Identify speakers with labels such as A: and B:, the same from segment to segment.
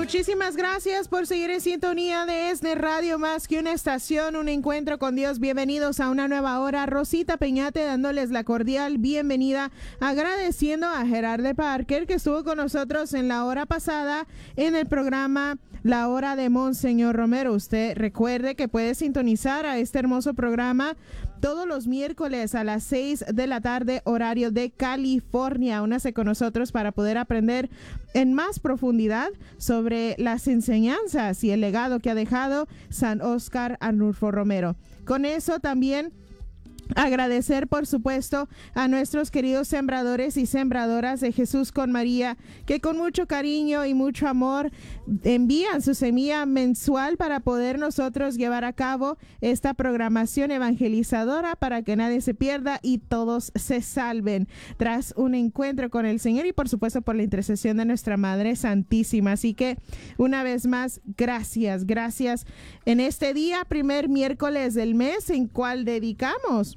A: Muchísimas gracias por seguir en sintonía de ESNE Radio, más que una estación, un encuentro con Dios. Bienvenidos a una nueva hora. Rosita Peñate dándoles la cordial bienvenida, agradeciendo a Gerardo Parker que estuvo con nosotros en la hora pasada en el programa La Hora de Monseñor Romero. Usted recuerde que puede sintonizar a este hermoso programa todos los miércoles a las 6 de la tarde, horario de California. Únase con nosotros para poder aprender en más profundidad sobre las enseñanzas y el legado que ha dejado San Óscar Arnulfo Romero. Con eso también agradecer, por supuesto, a nuestros queridos sembradores y sembradoras de Jesús con María, que con mucho cariño y mucho amor envían su semilla mensual para poder nosotros llevar a cabo esta programación evangelizadora para que nadie se pierda y todos se salven tras un encuentro con el Señor y, por supuesto, por la intercesión de nuestra Madre Santísima. Así que, una vez más, gracias en este día, primer miércoles del mes, en cual dedicamos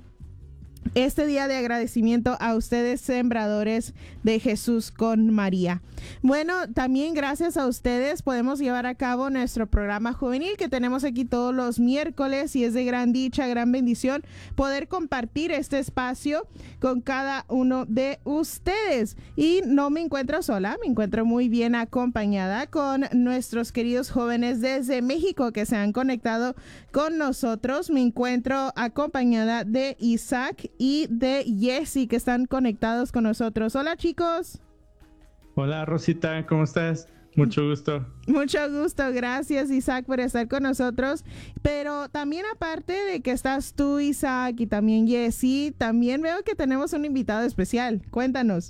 A: este día de agradecimiento a ustedes, sembradores de Jesús con María. Bueno, también gracias a ustedes podemos llevar a cabo nuestro programa juvenil que tenemos aquí todos los miércoles, y es de gran dicha, gran bendición poder compartir este espacio con cada uno de ustedes. Y no me encuentro sola, me encuentro muy bien acompañada con nuestros queridos jóvenes desde México que se han conectado con nosotros. Me encuentro acompañada de Isaac y de Jesse, que están conectados con nosotros. Hola, chicos.
B: Hola, Rosita, ¿cómo estás? Mucho gusto.
A: Mucho gusto, gracias, Isaac, por estar con nosotros. Pero también, aparte de que estás tú, Isaac, y también Jesse, también veo que tenemos un invitado especial. Cuéntanos.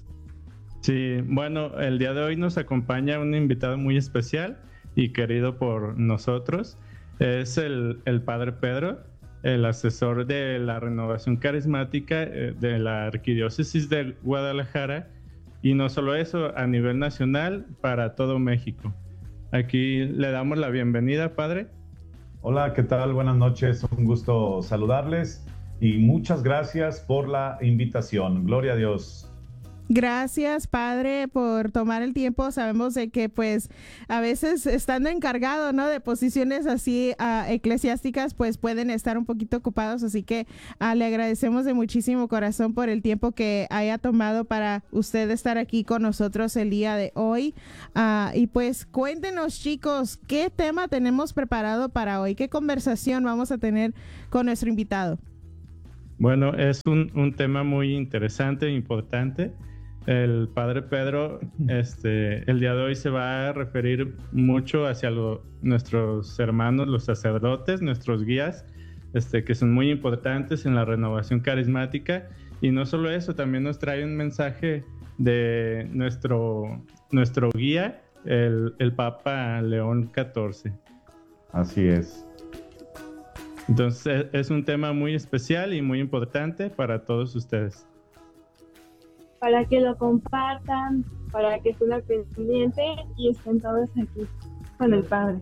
B: Sí, bueno, el día de hoy nos acompaña un invitado muy especial y querido por nosotros. Es el Padre Pedro, el asesor de la renovación carismática de la Arquidiócesis de Guadalajara, y no solo eso, a nivel nacional para todo México. Aquí le damos la bienvenida, Padre.
C: Hola, ¿qué tal? Buenas noches, un gusto saludarles y muchas gracias por la invitación. Gloria a Dios.
A: Gracias, Padre, por tomar el tiempo. Sabemos de que, pues, a veces estando encargado, ¿no?, de posiciones así eclesiásticas, pues pueden estar un poquito ocupados. Así que le agradecemos de muchísimo corazón por el tiempo que haya tomado para usted estar aquí con nosotros el día de hoy. Y pues cuéntenos, chicos, ¿qué tema tenemos preparado para hoy? ¿Qué conversación vamos a tener con nuestro invitado?
B: Bueno, es un tema muy interesante e importante. El Padre Pedro, el día de hoy se va a referir mucho hacia nuestros hermanos, los sacerdotes, nuestros guías, que son muy importantes en la renovación carismática. Y no solo eso, también nos trae un mensaje de nuestro guía, el Papa León XIV.
C: Así es.
B: Entonces, es un tema muy especial y muy importante para todos ustedes.
D: Para que lo compartan, para que estén al pendiente y estén todos aquí con el Padre.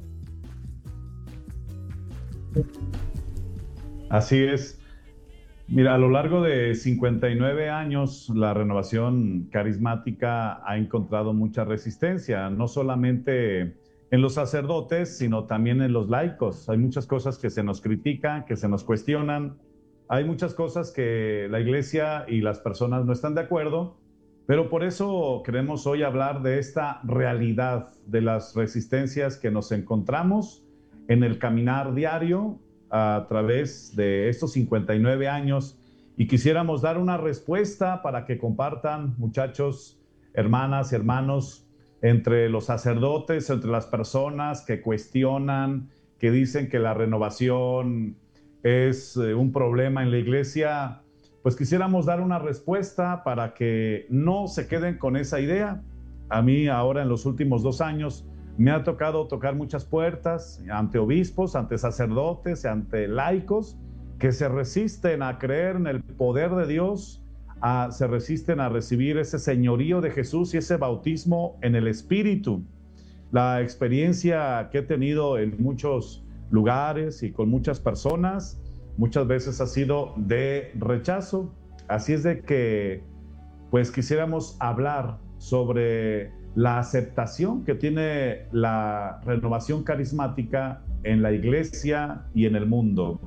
C: Así es. Mira, a lo largo de 59 años, la renovación carismática ha encontrado mucha resistencia, no solamente en los sacerdotes, sino también en los laicos. Hay muchas cosas que se nos critican, que se nos cuestionan. Hay muchas cosas que la Iglesia y las personas no están de acuerdo, pero por eso queremos hoy hablar de esta realidad, de las resistencias que nos encontramos en el caminar diario a través de estos 59 años, y quisiéramos dar una respuesta para que compartan, muchachos, hermanas, hermanos, entre los sacerdotes, entre las personas que cuestionan, que dicen que la renovación es un problema en la Iglesia. Pues quisiéramos dar una respuesta para que no se queden con esa idea. A mí ahora en los últimos 2 años me ha tocado tocar muchas puertas ante obispos, ante sacerdotes, ante laicos que se resisten a creer en el poder de Dios, se resisten a recibir ese señorío de Jesús y ese bautismo en el Espíritu. La experiencia que he tenido en muchos lugares y con muchas personas muchas veces ha sido de rechazo. Así es de que pues quisiéramos hablar sobre la aceptación que tiene la renovación carismática en la iglesia y en el mundo.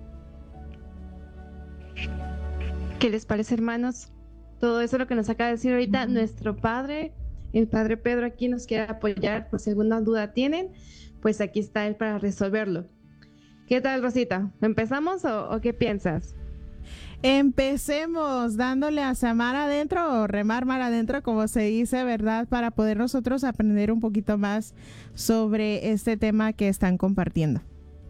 E: ¿Qué les parece, hermanos? Todo eso lo que nos acaba de decir ahorita nuestro padre, el padre Pedro aquí nos quiere apoyar, por si alguna duda tienen, pues aquí está él para resolverlo. ¿Qué tal, Rosita? ¿Empezamos o qué piensas?
A: Empecemos dándole a samar adentro o remar mar adentro, como se dice, ¿verdad? Para poder nosotros aprender un poquito más sobre este tema que están compartiendo.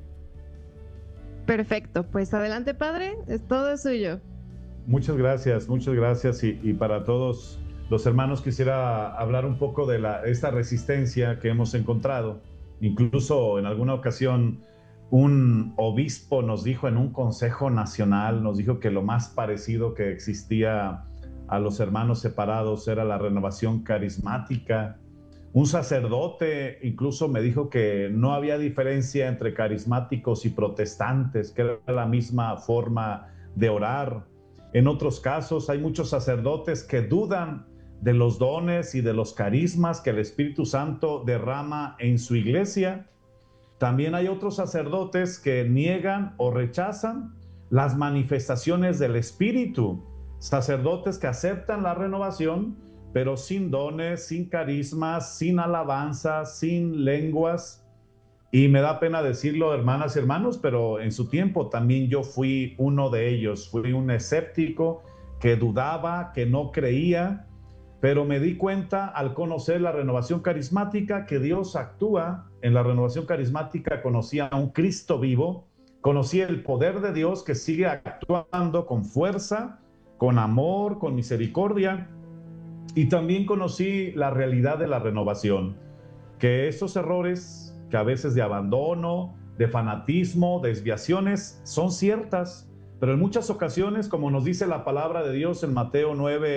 E: Perfecto, pues adelante, padre, todo es suyo.
C: Muchas gracias y para todos los hermanos quisiera hablar un poco de esta resistencia que hemos encontrado. Incluso en alguna ocasión un obispo nos dijo en un consejo nacional, nos dijo que lo más parecido que existía a los hermanos separados era la renovación carismática. Un sacerdote incluso me dijo que no había diferencia entre carismáticos y protestantes, que era la misma forma de orar. En otros casos hay muchos sacerdotes que dudan de los dones y de los carismas que el Espíritu Santo derrama en su iglesia. También hay otros sacerdotes que niegan o rechazan las manifestaciones del Espíritu. Sacerdotes que aceptan la renovación, pero sin dones, sin carismas, sin alabanzas, sin lenguas. Y me da pena decirlo, hermanas y hermanos, pero en su tiempo también yo fui uno de ellos. Fui un escéptico que dudaba, que no creía, pero me di cuenta al conocer la renovación carismática que Dios actúa. En la renovación carismática conocí a un Cristo vivo, conocí el poder de Dios que sigue actuando con fuerza, con amor, con misericordia, y también conocí la realidad de la renovación, que estos errores que a veces de abandono, de fanatismo, desviaciones, son ciertas, pero en muchas ocasiones, como nos dice la palabra de Dios en Mateo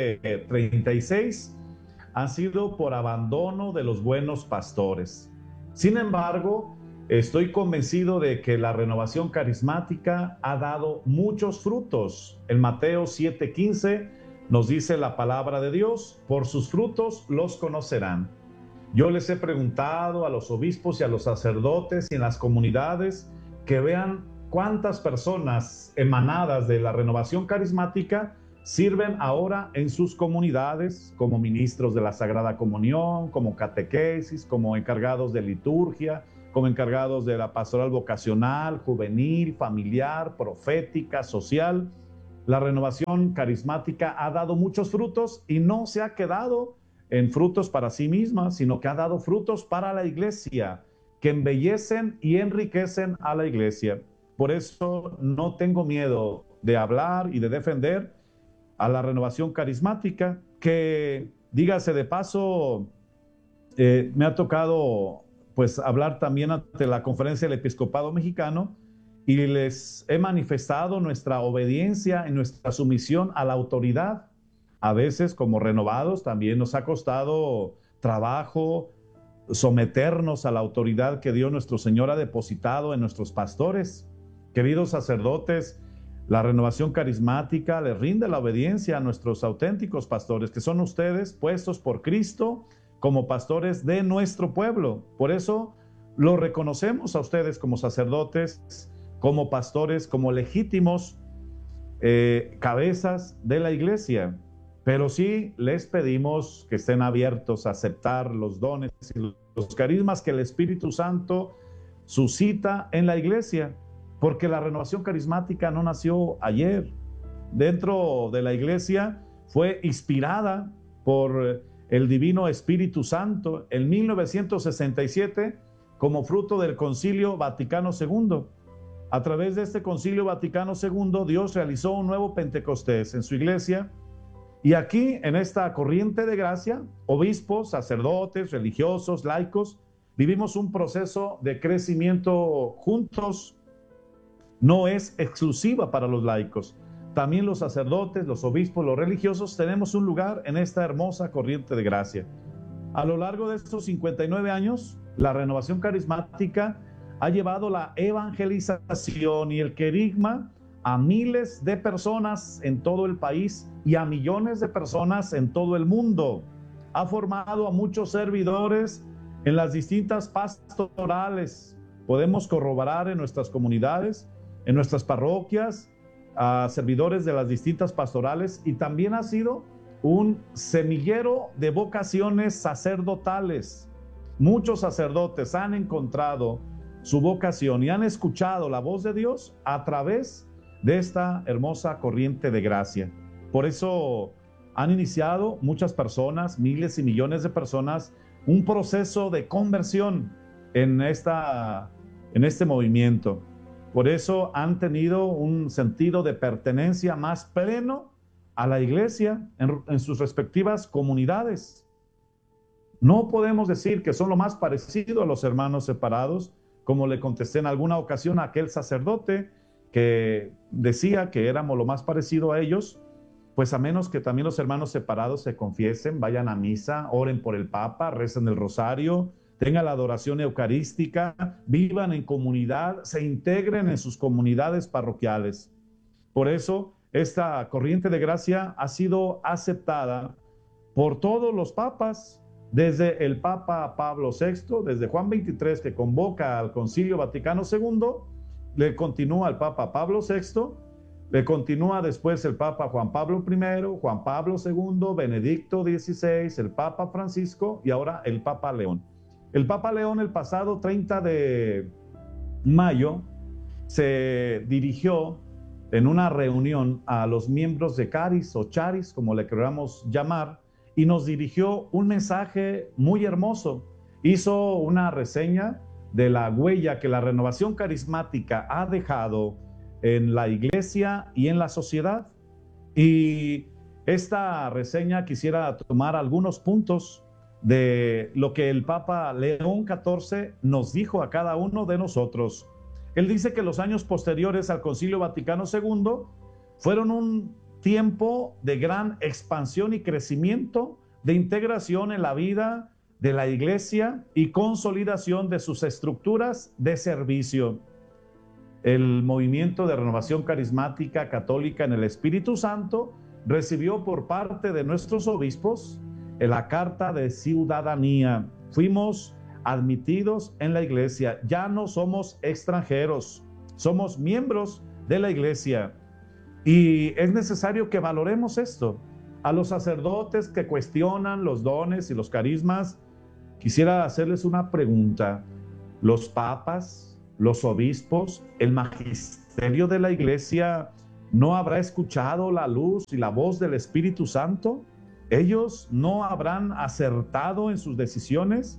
C: 9:36, han sido por abandono de los buenos pastores. Sin embargo, estoy convencido de que la renovación carismática ha dado muchos frutos. En Mateo 7:15 nos dice la palabra de Dios: por sus frutos los conocerán. Yo les he preguntado a los obispos y a los sacerdotes y en las comunidades que vean cuántas personas emanadas de la renovación carismática sirven ahora en sus comunidades como ministros de la Sagrada Comunión, como catequesis, como encargados de liturgia, como encargados de la pastoral vocacional, juvenil, familiar, profética, social. La renovación carismática ha dado muchos frutos y no se ha quedado en frutos para sí misma, sino que ha dado frutos para la iglesia, que embellecen y enriquecen a la iglesia. Por eso no tengo miedo de hablar y de defender a la renovación carismática, que, dígase de paso, me ha tocado pues hablar también ante la Conferencia del Episcopado Mexicano y les he manifestado nuestra obediencia y nuestra sumisión a la autoridad. A veces, como renovados, también nos ha costado trabajo someternos a la autoridad que Dios nuestro Señor ha depositado en nuestros pastores. Queridos sacerdotes, la renovación carismática les rinde la obediencia a nuestros auténticos pastores, que son ustedes puestos por Cristo como pastores de nuestro pueblo. Por eso lo reconocemos a ustedes como sacerdotes, como pastores, como legítimos cabezas de la iglesia. Pero sí les pedimos que estén abiertos a aceptar los dones y los carismas que el Espíritu Santo suscita en la iglesia, porque la renovación carismática no nació ayer. Dentro de la iglesia fue inspirada por el Divino Espíritu Santo en 1967 como fruto del Concilio Vaticano II. A través de este Concilio Vaticano II, Dios realizó un nuevo Pentecostés en su iglesia. Y aquí, en esta corriente de gracia, obispos, sacerdotes, religiosos, laicos, vivimos un proceso de crecimiento juntos. No es exclusiva para los laicos. También los sacerdotes, los obispos, los religiosos tenemos un lugar en esta hermosa corriente de gracia. A lo largo de estos 59 años, la renovación carismática ha llevado la evangelización y el querigma a miles de personas en todo el país y a millones de personas en todo el mundo. ha formado a muchos servidores en las distintas pastorales. Podemos corroborar en nuestras comunidades, en nuestras parroquias, a servidores de las distintas pastorales, y también ha sido un semillero de vocaciones sacerdotales. Muchos sacerdotes han encontrado su vocación y han escuchado la voz de Dios a través de esta hermosa corriente de gracia. Por eso han iniciado muchas personas, miles y millones de personas, un proceso de conversión en este movimiento. Por eso han tenido un sentido de pertenencia más pleno a la iglesia en sus respectivas comunidades. No podemos decir que son lo más parecido a los hermanos separados, como le contesté en alguna ocasión a aquel sacerdote que decía que éramos lo más parecido a ellos, pues a menos que también los hermanos separados se confiesen, vayan a misa, oren por el Papa, recen el rosario, tengan la adoración eucarística, vivan en comunidad, se integren en sus comunidades parroquiales. Por eso, esta corriente de gracia ha sido aceptada por todos los papas, desde el Papa Pablo VI, desde Juan XXIII, que convoca al Concilio Vaticano II, le continúa el Papa Pablo VI, le continúa después el Papa Juan Pablo I, Juan Pablo II, Benedicto XVI, el Papa Francisco y ahora el Papa León. El Papa León, el pasado 30 de mayo, se dirigió en una reunión a los miembros de Caris o Charis, como le queramos llamar, y nos dirigió un mensaje muy hermoso. Hizo una reseña de la huella que la renovación carismática ha dejado en la iglesia y en la sociedad. Y esta reseña quisiera tomar algunos puntos de lo que el Papa León XIV nos dijo a cada uno de nosotros. Él dice que los años posteriores al Concilio Vaticano II fueron un tiempo de gran expansión y crecimiento, de integración en la vida de la iglesia y consolidación de sus estructuras de servicio. El movimiento de renovación carismática católica en el Espíritu Santo recibió por parte de nuestros obispos la carta de ciudadanía. Fuimos admitidos en la iglesia, ya no somos extranjeros, somos miembros de la iglesia. Y es necesario que valoremos esto. A los sacerdotes que cuestionan los dones y los carismas, quisiera hacerles una pregunta. ¿Los papas, los obispos, el magisterio de la iglesia no habrá escuchado la luz y la voz del Espíritu Santo? ¿Ellos no habrán acertado en sus decisiones?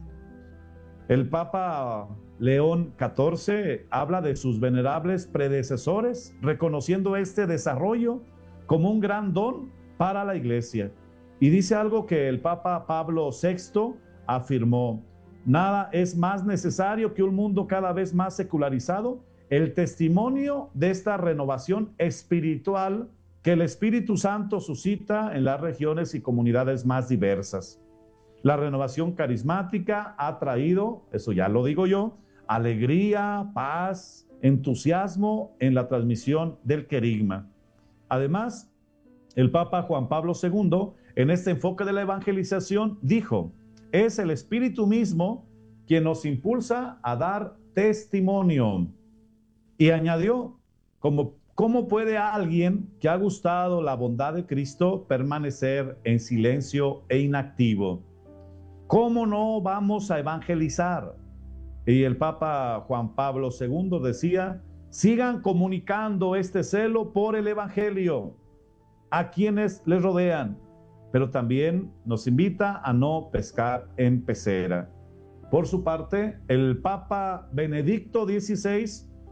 C: El Papa León XIV habla de sus venerables predecesores, reconociendo este desarrollo como un gran don para la iglesia. Y dice algo que el Papa Pablo VI afirmó: nada es más necesario que un mundo cada vez más secularizado, el testimonio de esta renovación espiritual que el Espíritu Santo suscita en las regiones y comunidades más diversas. La renovación carismática ha traído, eso ya lo digo yo, alegría, paz, entusiasmo en la transmisión del querigma. Además, el Papa Juan Pablo II, en este enfoque de la evangelización, dijo: es el Espíritu mismo quien nos impulsa a dar testimonio. Y añadió: ¿cómo puede alguien que ha gustado la bondad de Cristo permanecer en silencio e inactivo? ¿Cómo no vamos a evangelizar? Y el Papa Juan Pablo II decía: sigan comunicando este celo por el Evangelio a quienes les rodean, pero también nos invita a no pescar en pecera. Por su parte, el Papa Benedicto XVI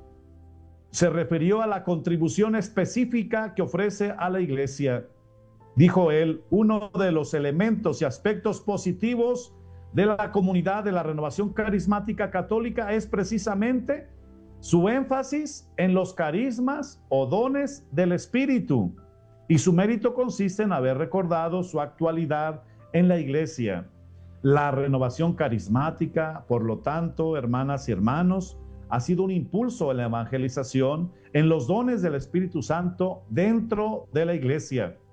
C: se refirió a la contribución específica que ofrece a la iglesia. Dijo él: uno de los elementos y aspectos positivos de la comunidad de la renovación carismática católica es precisamente su énfasis en los carismas o dones del Espíritu, y su mérito consiste en haber recordado su actualidad en la iglesia. La renovación carismática, por lo tanto, hermanas y hermanos, ha sido un impulso en la evangelización, en los dones del Espíritu Santo dentro de la iglesia.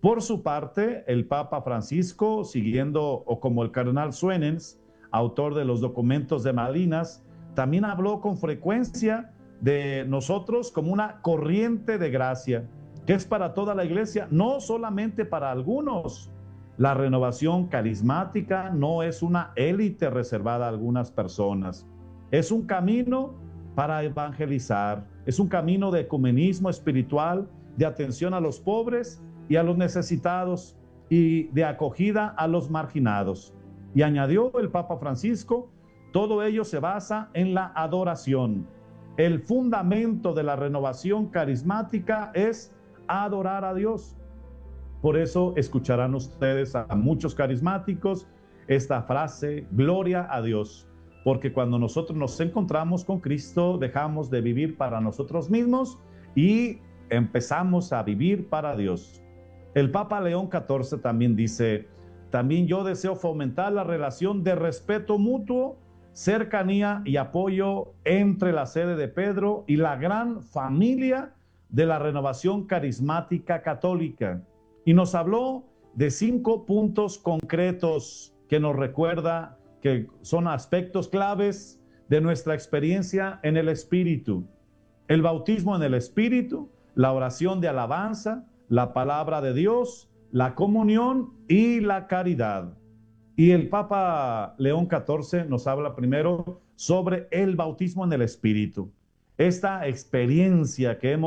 C: Por su parte, el Papa Francisco, siguiendo o como el cardenal Suenens, autor de los documentos de Malvinas, también habló con frecuencia de nosotros como una corriente de gracia, que es para toda la iglesia, no solamente para algunos. La renovación carismática no es una élite reservada a algunas personas. Es un camino para evangelizar, es un camino de ecumenismo espiritual, de atención a los pobres y a los necesitados y de acogida a los marginados. Y añadió el Papa Francisco, todo ello se basa en la adoración. El fundamento de la renovación carismática es adorar a Dios. Por eso escucharán ustedes a muchos carismáticos esta frase, gloria a Dios, porque cuando nosotros nos encontramos con Cristo, dejamos de vivir para nosotros mismos y empezamos a vivir para Dios. El Papa León XIV también dice, también yo deseo fomentar la relación de respeto mutuo, cercanía y apoyo entre la sede de Pedro y la gran familia de la renovación carismática católica. Y nos habló de 5 puntos concretos que nos recuerda que son aspectos claves de nuestra experiencia en el Espíritu. El bautismo en el Espíritu, la oración de alabanza, la palabra de Dios, la comunión y la caridad. Y el Papa León XIV nos habla primero sobre el bautismo en el Espíritu. Esta experiencia que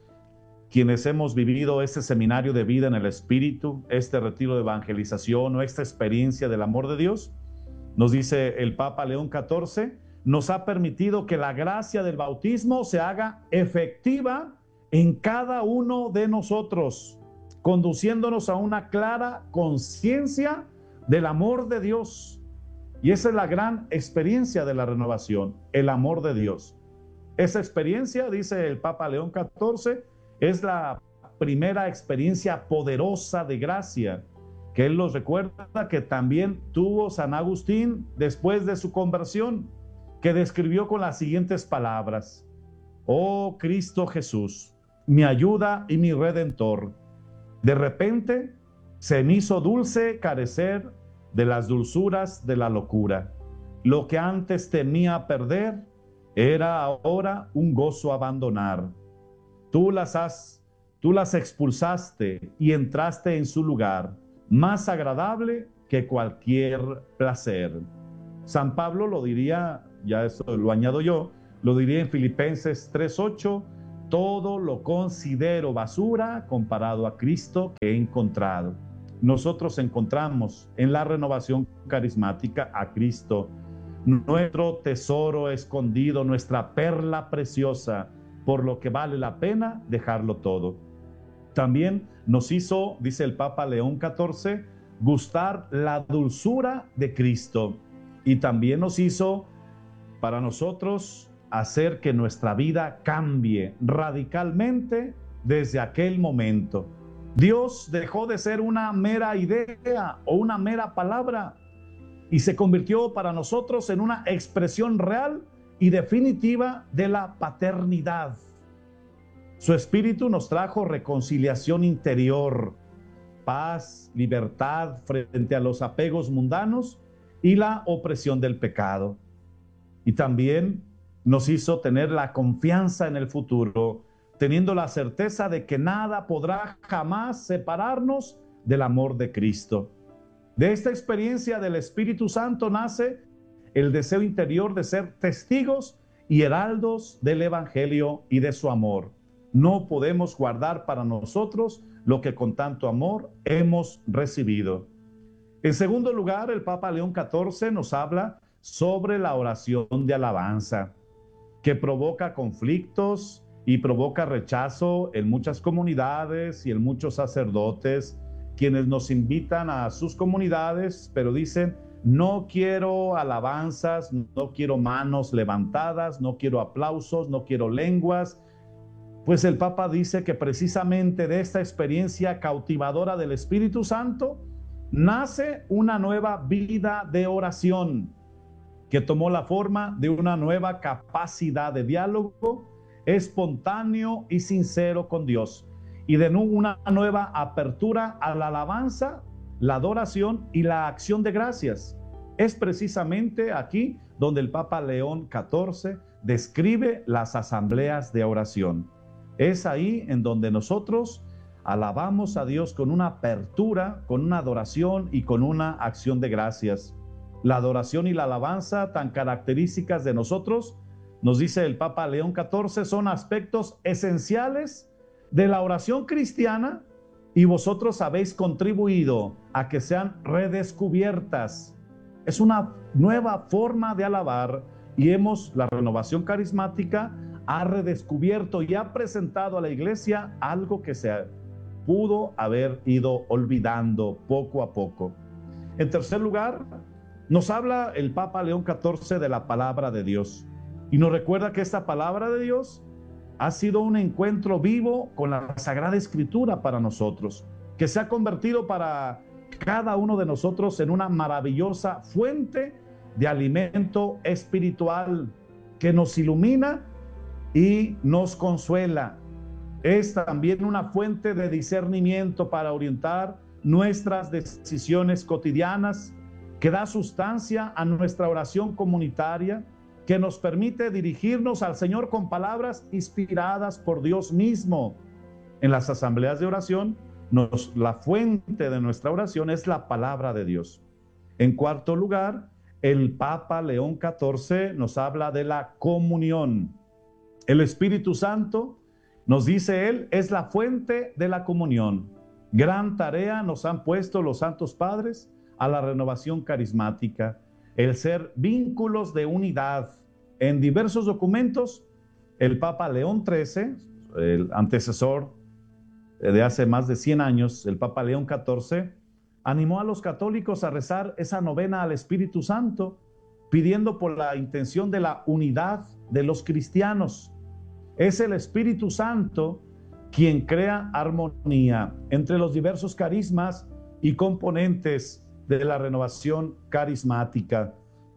C: quienes hemos vivido este seminario de vida en el Espíritu, este retiro de evangelización o esta experiencia del amor de Dios, nos dice el Papa León XIV, nos ha permitido que la gracia del bautismo se haga efectiva en cada uno de nosotros, conduciéndonos a una clara conciencia del amor de Dios. Y esa es la gran experiencia de la renovación, el amor de Dios. Esa experiencia, dice el Papa León XIV, es la primera experiencia poderosa de gracia, que él nos recuerda que también tuvo San Agustín después de su conversión, que describió con las siguientes palabras: oh Cristo Jesús, mi ayuda y mi redentor, de repente se me hizo dulce carecer de las dulzuras de la locura. Lo que antes temía perder era ahora un gozo abandonar. Tú las expulsaste y entraste en su lugar, más agradable que cualquier placer. San Pablo lo diría, ya eso lo añado yo, lo diría en Filipenses 3:8, todo lo considero basura comparado a Cristo que he encontrado. Nosotros encontramos en la renovación carismática a Cristo, nuestro tesoro escondido, nuestra perla preciosa, por lo que vale la pena dejarlo todo. También nos hizo, dice el Papa León XIV, gustar la dulzura de Cristo, y también nos hizo para nosotros hacer que nuestra vida cambie radicalmente desde aquel momento. Dios dejó de ser una mera idea o una mera palabra y se convirtió para nosotros en una expresión real y definitiva de la paternidad. Su Espíritu nos trajo reconciliación interior, paz, libertad frente a los apegos mundanos y la opresión del pecado. Y también nos hizo tener la confianza en el futuro, teniendo la certeza de que nada podrá jamás separarnos del amor de Cristo. De esta experiencia del Espíritu Santo nace el deseo interior de ser testigos y heraldos del Evangelio y de su amor. No podemos guardar para nosotros lo que con tanto amor hemos recibido. En segundo lugar, el Papa León XIV nos habla sobre la oración de alabanza, que provoca conflictos y provoca rechazo en muchas comunidades y en muchos sacerdotes, quienes nos invitan a sus comunidades, pero dicen: no quiero alabanzas, no quiero manos levantadas, no quiero aplausos, no quiero lenguas. Pues el Papa dice que precisamente de esta experiencia cautivadora del Espíritu Santo nace una nueva vida de oración que tomó la forma de una nueva capacidad de diálogo espontáneo y sincero con Dios. y de una nueva apertura a la alabanza, la adoración y la acción de gracias. Es precisamente aquí donde el Papa León XIV describe las asambleas de oración. Es ahí en donde nosotros alabamos a Dios con una apertura, con una adoración y con una acción de gracias. La adoración y la alabanza, tan características de nosotros, nos dice el Papa León XIV, son aspectos esenciales de la oración cristiana, y vosotros habéis contribuido a que sean redescubiertas. Es una nueva forma de alabar, y la renovación carismática ha redescubierto y ha presentado a la iglesia algo que se pudo haber ido olvidando poco a poco. En tercer lugar, nos habla el Papa León XIV de la palabra de Dios, y nos recuerda que esta palabra de Dios ha sido un encuentro vivo con la Sagrada Escritura para nosotros, que se ha convertido para cada uno de nosotros en una maravillosa fuente de alimento espiritual que nos ilumina y nos consuela. Es también una fuente de discernimiento para orientar nuestras decisiones cotidianas, que da sustancia a nuestra oración comunitaria, que nos permite dirigirnos al Señor con palabras inspiradas por Dios mismo. En las asambleas de oración, la fuente de nuestra oración es la palabra de Dios. En cuarto lugar, el Papa León XIV nos habla de la comunión. El Espíritu Santo, nos dice él, es la fuente de la comunión. Gran tarea nos han puesto los santos padres a la renovación carismática, el ser vínculos de unidad. En diversos documentos, el Papa León XIII, el antecesor de hace más de 100 años, el Papa León XIV, animó a los católicos a rezar esa novena al Espíritu Santo, pidiendo por la intención de la unidad de los cristianos. Es el Espíritu Santo quien crea armonía entre los diversos carismas y componentes de la renovación carismática,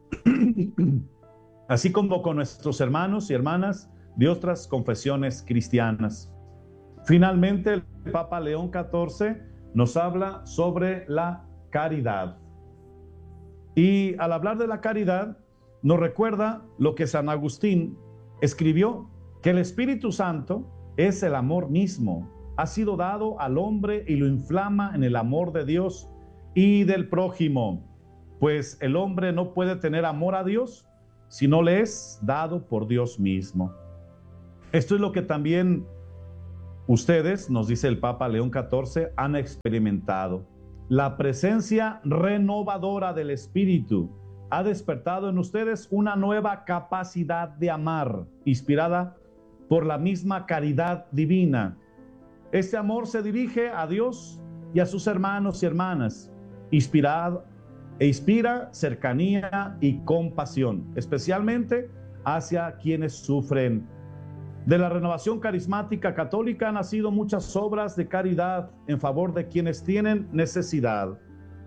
C: así como con nuestros hermanos y hermanas de otras confesiones cristianas. Finalmente, el Papa León XIV nos habla sobre la caridad. Y al hablar de la caridad, nos recuerda lo que San Agustín escribió, que el Espíritu Santo es el amor mismo, ha sido dado al hombre y lo inflama en el amor de Dios y del prójimo, pues el hombre no puede tener amor a Dios si no le es dado por Dios mismo. Esto es lo que también ustedes, nos dice el Papa León XIV, han experimentado. La presencia renovadora del Espíritu ha despertado en ustedes una nueva capacidad de amar, inspirada por la misma caridad divina. Este amor se dirige a Dios y a sus hermanos y hermanas, inspira cercanía y compasión, especialmente hacia quienes sufren. De la renovación carismática católica han nacido muchas obras de caridad en favor de quienes tienen necesidad.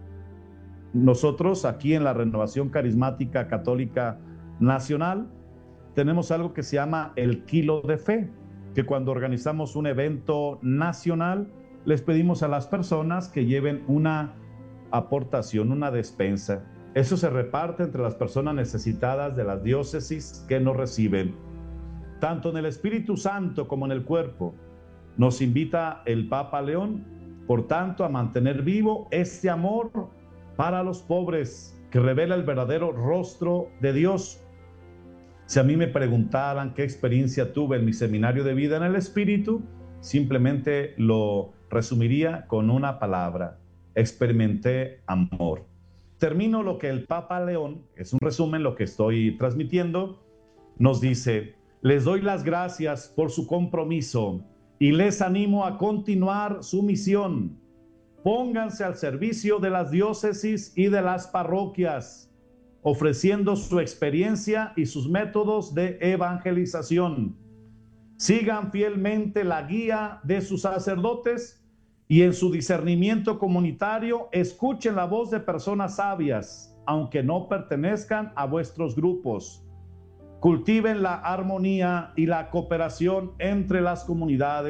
C: Nosotros aquí en la Renovación Carismática Católica Nacional tenemos algo que se llama el Kilo de Fe, que cuando organizamos un evento nacional les pedimos a las personas que lleven una aportación, una despensa. Eso se reparte entre las personas necesitadas de las diócesis que nos reciben. Tanto en el Espíritu Santo como en el cuerpo, nos invita el Papa León, por tanto, a mantener vivo este amor para los pobres, que revela el verdadero rostro de Dios. Si a mí me preguntaran qué experiencia tuve en mi seminario de vida en el Espíritu, simplemente lo resumiría con una palabra: experimenté amor. Termino lo que el Papa León, es un resumen lo que estoy transmitiendo, nos dice: les doy las gracias por su compromiso y les animo a continuar su misión. Pónganse al servicio de las diócesis y de las parroquias, ofreciendo su experiencia y sus métodos de evangelización. Sigan fielmente la guía de sus sacerdotes y en su discernimiento comunitario escuchen la voz de personas sabias, aunque no pertenezcan a vuestros grupos. Cultiven la armonía y la cooperación entre las comunidades,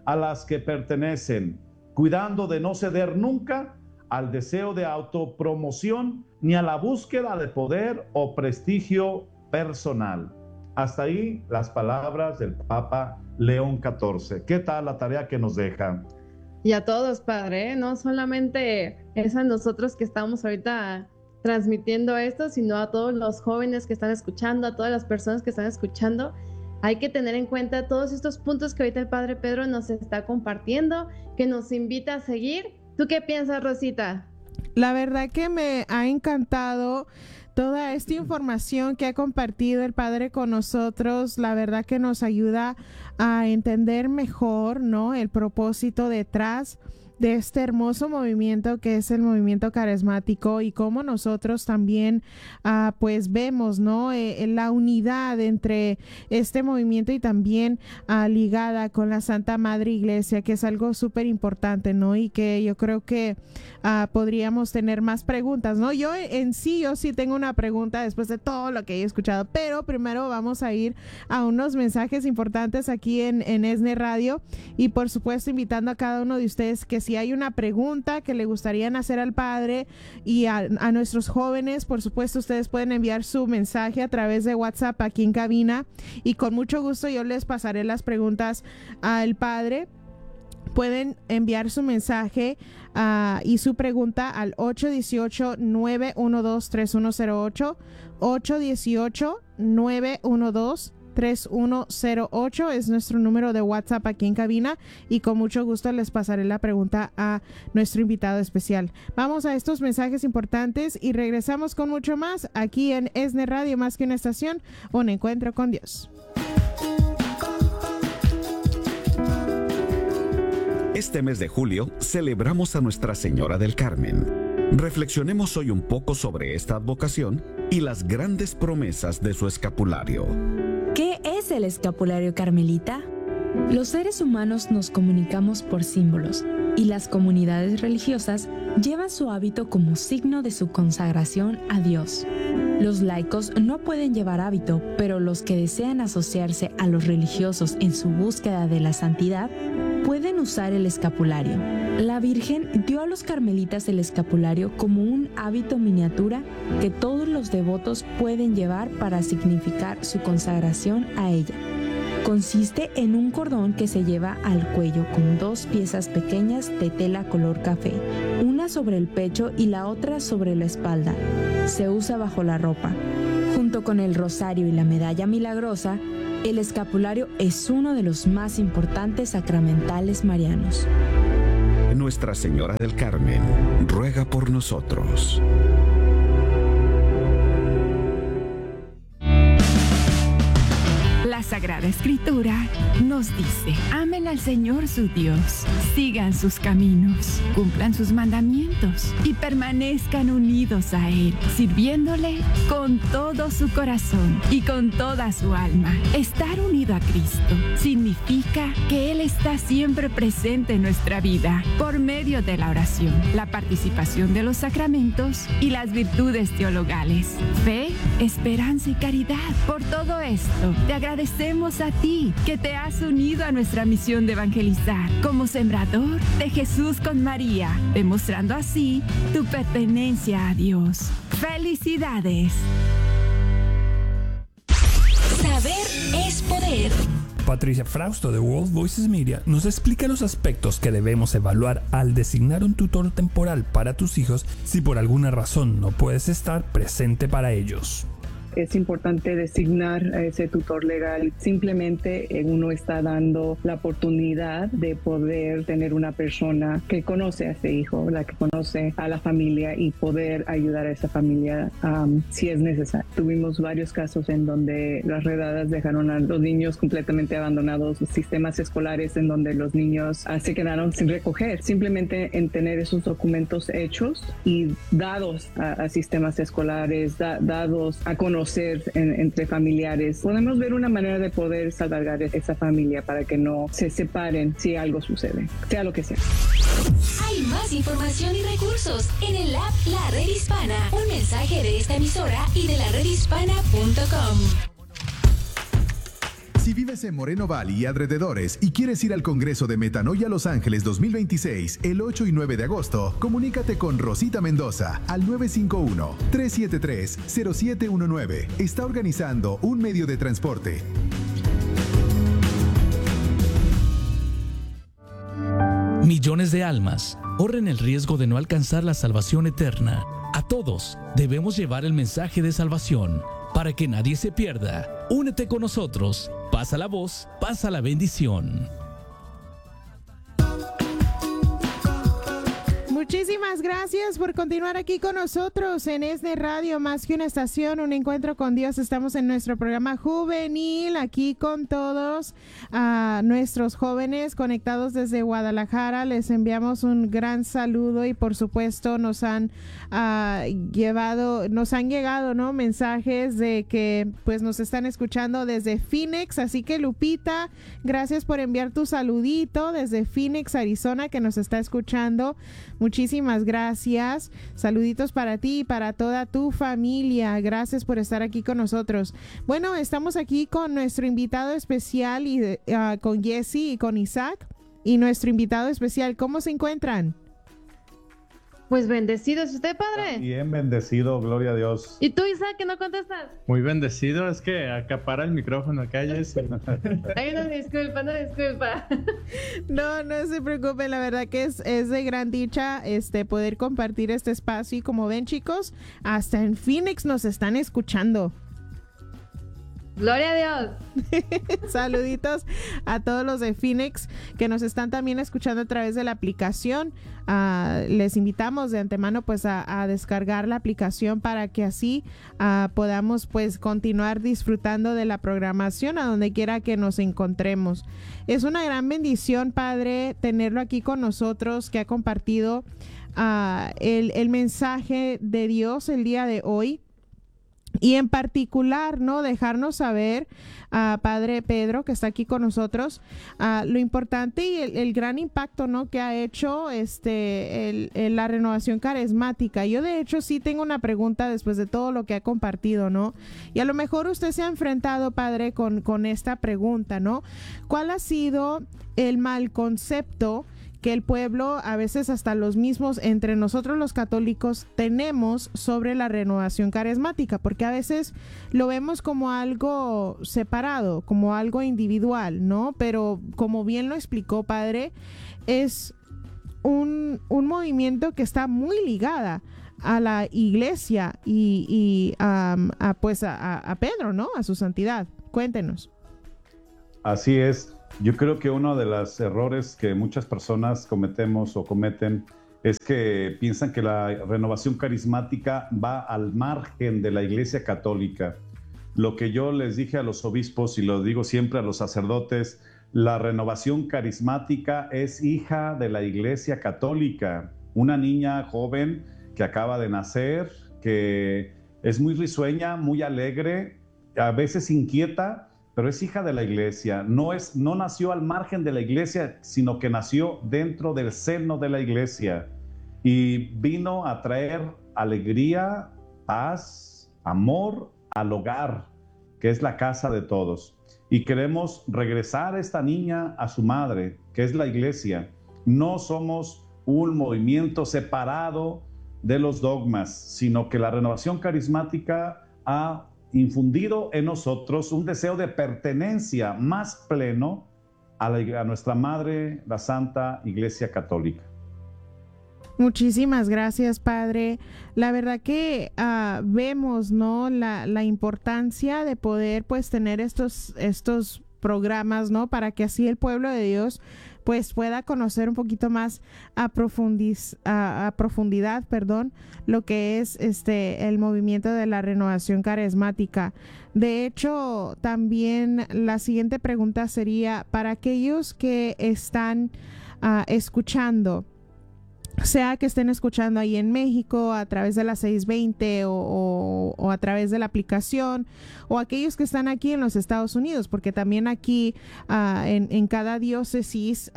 C: a las que pertenecen, cuidando de no ceder nunca al deseo de autopromoción ni a la búsqueda de poder o prestigio personal. Hasta ahí las palabras del Papa León XIV. ¿Qué tal la tarea que nos deja?
E: Y a todos, Padre, no solamente es a nosotros que estamos ahorita transmitiendo esto, sino a todos los jóvenes que están escuchando, a todas las personas que están escuchando. Hay que tener en cuenta todos estos puntos que ahorita el Padre Pedro nos está compartiendo, que nos invita a seguir. ¿Tú qué piensas, Rosita?
A: La verdad que me ha encantado toda esta información que ha compartido el Padre con nosotros. La verdad que nos ayuda a entender mejor, ¿no?, el propósito detrás de este hermoso movimiento que es el movimiento carismático, y cómo nosotros también pues vemos, ¿no?, la unidad entre este movimiento y también ligada con la Santa Madre Iglesia, que es algo súper importante, ¿no? Y que yo creo que podríamos tener más preguntas, ¿no? Yo sí tengo una pregunta después de todo lo que he escuchado, pero primero vamos a ir a unos mensajes importantes aquí en ESNE Radio, y por supuesto invitando a cada uno de ustedes que si hay una pregunta que le gustarían hacer al Padre y a nuestros jóvenes, por supuesto ustedes pueden enviar su mensaje a través de WhatsApp aquí en cabina, y con mucho gusto yo les pasaré las preguntas al Padre. Pueden enviar su mensaje y su pregunta al 818-912-3108, 818-912-3108 es nuestro número de WhatsApp aquí en cabina, y con mucho gusto les pasaré la pregunta a nuestro invitado especial. Vamos a estos mensajes importantes y regresamos con mucho más aquí en ESNE Radio, más que una estación, un encuentro con Dios.
F: Este mes de julio celebramos a Nuestra Señora del Carmen. Reflexionemos hoy un poco sobre esta advocación y las grandes promesas de su escapulario.
G: ¿Qué es el escapulario carmelita? Los seres humanos nos comunicamos por símbolos, y las comunidades religiosas llevan su hábito como signo de su consagración a Dios. Los laicos no pueden llevar hábito, pero los que desean asociarse a los religiosos en su búsqueda de la santidad pueden usar el escapulario. La Virgen dio a los carmelitas el escapulario como un hábito miniatura que todos los devotos pueden llevar para significar su consagración a ella. Consiste en un cordón que se lleva al cuello con dos piezas pequeñas de tela color café, una sobre el pecho y la otra sobre la espalda. Se usa bajo la ropa. Junto con el rosario y la medalla milagrosa, el escapulario es uno de los más importantes sacramentales marianos.
F: Nuestra Señora del Carmen ruega por nosotros.
H: La Sagrada Escritura nos dice: amen al Señor su Dios, sigan sus caminos, cumplan sus mandamientos y permanezcan unidos a Él, sirviéndole con todo su corazón y con toda su alma. Estar unido a Cristo significa que Él está siempre presente en nuestra vida por medio de la oración, la participación de los sacramentos y las virtudes teologales, fe, esperanza y caridad. Por todo esto, te agradecemos a ti que te has unido a nuestra misión de evangelizar como sembrador de Jesús con María, demostrando así tu pertenencia a Dios. ¡Felicidades!
I: Saber es poder.
J: Patricia Frausto de World Voices Media nos explica los aspectos que debemos evaluar al designar un tutor temporal para tus hijos si por alguna razón no puedes estar presente para ellos.
K: Es importante designar a ese tutor legal. Simplemente uno está dando la oportunidad de poder tener una persona que conoce a ese hijo, la que conoce a la familia, y poder ayudar a esa familia si es necesario. Tuvimos varios casos en donde las redadas dejaron a los niños completamente abandonados, sistemas escolares en donde los niños se quedaron sin recoger. Simplemente en tener esos documentos hechos y dados a sistemas escolares, dados a conocer entre familiares, podemos ver una manera de poder salvaguardar esa familia para que no se separen si algo sucede, sea lo que sea.
I: Hay más información y recursos en el app La Red Hispana. Un mensaje de esta emisora y de laredhispana.com.
L: Si vives en Moreno Valley y alrededores y quieres ir al Congreso de Metanoia Los Ángeles 2026 el 8 y 9 de agosto, comunícate con Rosita Mendoza al 951-373-0719. Está organizando un medio de transporte.
M: Millones de almas corren el riesgo de no alcanzar la salvación eterna. A todos debemos llevar el mensaje de salvación para que nadie se pierda. Únete con nosotros. Pasa la voz, pasa la bendición.
A: Muchísimas gracias por continuar aquí con nosotros en ESNE Radio, más que una estación, un encuentro con Dios. Estamos en nuestro programa juvenil, aquí con todos nuestros jóvenes conectados desde Guadalajara. Les enviamos un gran saludo y por supuesto nos han llegado, ¿no?, mensajes de que pues nos están escuchando desde Phoenix. Así que Lupita, gracias por enviar tu saludito desde Phoenix, Arizona, que nos está escuchando. Muchísimas gracias. Saluditos para ti y para toda tu familia. Gracias por estar aquí con nosotros. Bueno, estamos aquí con nuestro invitado especial y con Jesse y con Isaac. Y nuestro invitado especial, ¿cómo se encuentran?
E: Pues bendecido. ¿Es usted, padre?
C: Bien bendecido, gloria a Dios.
E: ¿Y tú, Isaac, que no contestas?
B: Muy bendecido, es que acapara el micrófono acá, Jesse.
E: Ay, no disculpa.
A: No se preocupen, la verdad que es de gran dicha poder compartir este espacio y como ven, chicos, hasta en Phoenix nos están escuchando.
E: ¡Gloria a Dios!
A: Saluditos a todos los de Phoenix que nos están también escuchando a través de la aplicación. Les invitamos de antemano pues a descargar la aplicación para que así podamos pues continuar disfrutando de la programación a donde quiera que nos encontremos. Es una gran bendición, Padre, tenerlo aquí con nosotros, que ha compartido el mensaje de Dios el día de hoy. Y en particular, ¿no?, dejarnos saber, Padre Pedro, que está aquí con nosotros, lo importante y el gran impacto, ¿no?, que ha hecho la renovación carismática. Yo, de hecho, sí tengo una pregunta después de todo lo que ha compartido, ¿no? Y a lo mejor usted se ha enfrentado, Padre, con esta pregunta, ¿no? ¿Cuál ha sido el mal concepto que el pueblo, a veces hasta los mismos entre nosotros los católicos, tenemos sobre la renovación carismática? Porque a veces lo vemos como algo separado, como algo individual, ¿no? Pero como bien lo explicó, Padre, es un movimiento que está muy ligada a la iglesia y a Pedro, ¿no?, a su santidad. Cuéntenos.
C: Así es. Yo creo que uno de los errores que muchas personas cometemos o cometen es que piensan que la renovación carismática va al margen de la Iglesia Católica. Lo que yo les dije a los obispos y lo digo siempre a los sacerdotes, la renovación carismática es hija de la Iglesia Católica. Una niña joven que acaba de nacer, que es muy risueña, muy alegre, a veces inquieta, pero es hija de la iglesia. No nació al margen de la iglesia, sino que nació dentro del seno de la iglesia y vino a traer alegría, paz, amor al hogar, que es la casa de todos. Y queremos regresar a esta niña a su madre, que es la iglesia. No somos un movimiento separado de los dogmas, sino que la renovación carismática ha infundido en nosotros un deseo de pertenencia más pleno a nuestra madre, la Santa Iglesia Católica.
A: Muchísimas gracias, Padre. La verdad que vemos, ¿no?, la importancia de poder pues tener estos programas, ¿no?, para que así el pueblo de Dios pues pueda conocer un poquito más a profundidad, lo que es el movimiento de la renovación carismática. De hecho, también la siguiente pregunta sería para aquellos que están escuchando, sea que estén escuchando ahí en México a través de la 620 o a través de la aplicación, o aquellos que están aquí en los Estados Unidos, porque también aquí en cada diócesis,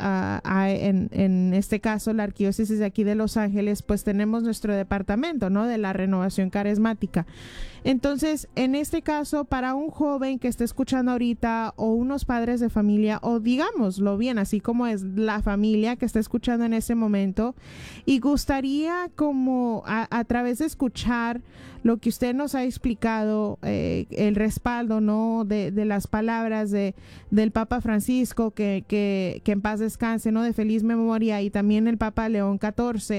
A: en este caso la arquidiócesis de aquí de Los Ángeles, pues tenemos nuestro departamento, ¿no?, de la renovación carismática. Entonces, en este caso, para un joven que esté escuchando ahorita o unos padres de familia, o digámoslo bien, así como es la familia que está escuchando en ese momento, y gustaría como a través de escuchar lo que usted nos ha explicado, el respaldo, ¿no? de las palabras del Papa Francisco, que en paz descanse, ¿no? De feliz memoria, y también el Papa León XIV,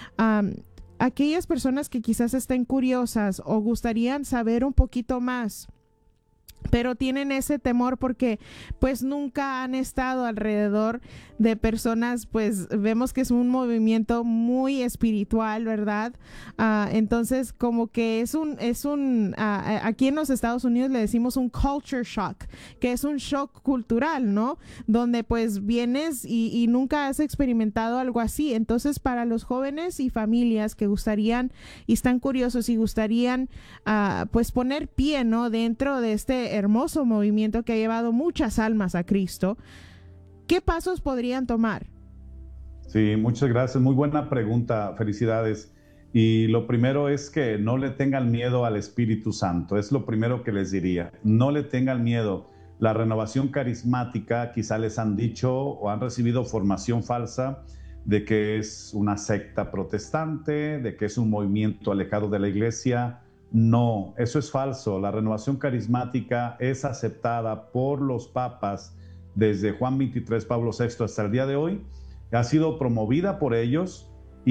A: aquellas personas que quizás estén curiosas o gustarían saber un poquito más, pero tienen ese temor porque pues nunca han estado alrededor de personas, pues vemos que es un movimiento muy espiritual, ¿verdad? Entonces como que es un aquí en los Estados Unidos le decimos un culture shock, que es un shock cultural, ¿no? Donde pues vienes y nunca has experimentado algo así. Entonces para los jóvenes y familias que gustarían y están curiosos y gustarían pues poner pie, ¿no? Dentro de este hermoso movimiento que ha llevado muchas almas a Cristo, ¿qué pasos podrían tomar?
C: Sí, muchas gracias. Muy buena pregunta. Felicidades. Y lo primero es que no le tengan miedo al Espíritu Santo. Es lo primero que les diría. No le tengan miedo. La renovación carismática, quizá les han dicho o han recibido formación falsa de que es una secta protestante, de que es un movimiento alejado de la iglesia. No, eso es falso. La renovación carismática es aceptada por los papas desde Juan 23, Pablo VI hasta el día de hoy. Ha sido promovida por ellos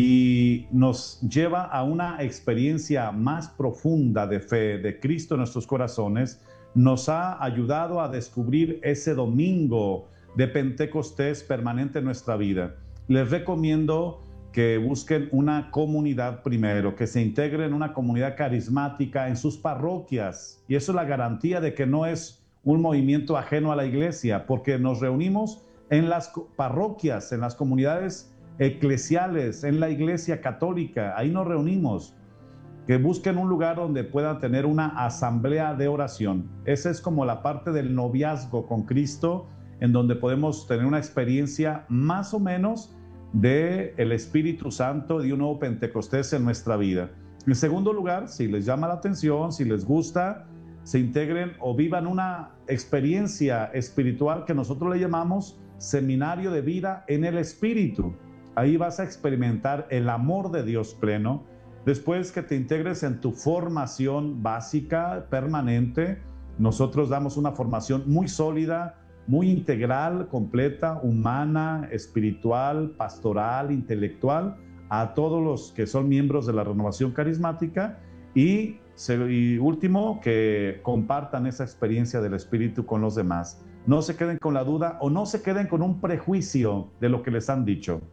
C: y nos lleva a una experiencia más profunda de fe de Cristo en nuestros corazones. Nos ha ayudado a descubrir ese domingo de Pentecostés permanente en nuestra vida. Les recomiendo que busquen una comunidad primero, que se integren en una comunidad carismática en sus parroquias. Y eso es la garantía de que no es un movimiento ajeno a la iglesia, porque nos reunimos en las parroquias, en las comunidades eclesiales, en la iglesia católica. Ahí nos reunimos. Que busquen un lugar donde puedan tener una asamblea de oración. Esa es como la parte del noviazgo con Cristo, en donde podemos tener una experiencia más o menos de el Espíritu Santo, de un nuevo Pentecostés en nuestra vida. En segundo lugar, si les llama la atención, si les gusta, se integren o vivan una experiencia espiritual que nosotros le llamamos seminario de vida en el Espíritu. Ahí vas a experimentar el amor de Dios pleno. Después que te integres en tu formación básica, permanente, nosotros damos una formación muy sólida, muy integral, completa, humana, espiritual, pastoral, intelectual, a todos los que son miembros de la renovación carismática. Y último, que compartan esa experiencia del Espíritu con los demás. No se queden con la duda o no se queden con un prejuicio de lo que les han dicho.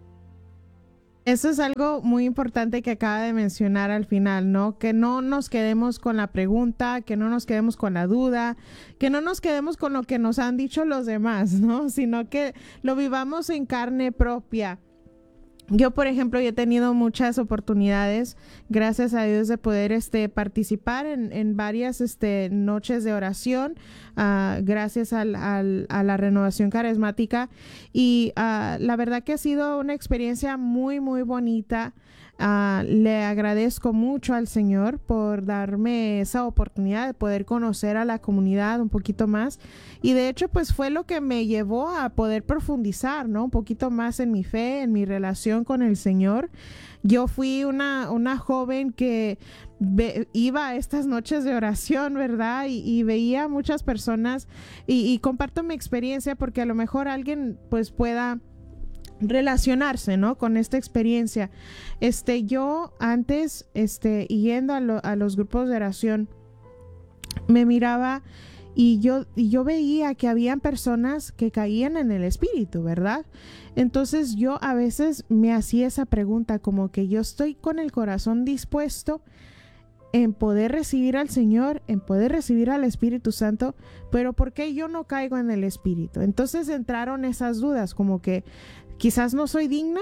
A: Eso es algo muy importante que acaba de mencionar al final, ¿no? Que no nos quedemos con la pregunta, que no nos quedemos con la duda, que no nos quedemos con lo que nos han dicho los demás, ¿no? Sino que lo vivamos en carne propia. Yo, por ejemplo, he tenido muchas oportunidades, gracias a Dios, de poder participar en varias noches de oración, gracias a la renovación carismática. Y la verdad que ha sido una experiencia muy, muy bonita. Le agradezco mucho al Señor por darme esa oportunidad de poder conocer a la comunidad un poquito más, y de hecho pues fue lo que me llevó a poder profundizar, ¿no? Un poquito más en mi fe, en mi relación con el Señor. Yo fui una joven que iba a estas noches de oración, ¿verdad? Y veía muchas personas y comparto mi experiencia porque a lo mejor alguien pues pueda relacionarse, ¿no? Con esta experiencia. Yo antes, yendo a los grupos de oración, me miraba y yo veía que habían personas que caían en el espíritu, ¿verdad? Entonces yo a veces me hacía esa pregunta, como que yo estoy con el corazón dispuesto en poder recibir al Señor, en poder recibir al Espíritu Santo, pero ¿por qué yo no caigo en el espíritu? Entonces entraron esas dudas, como que quizás no soy digna